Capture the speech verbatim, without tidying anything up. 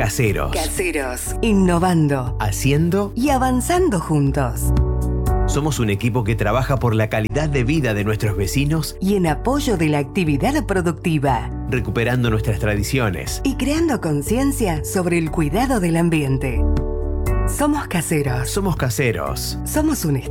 Caseros. Caseros. Innovando. Haciendo. Y avanzando juntos. Somos un equipo que trabaja por la calidad de vida de nuestros vecinos Y en apoyo de la actividad productiva. recuperando nuestras tradiciones. Y creando conciencia sobre el cuidado del ambiente. Somos caseros. Somos caseros. Somos un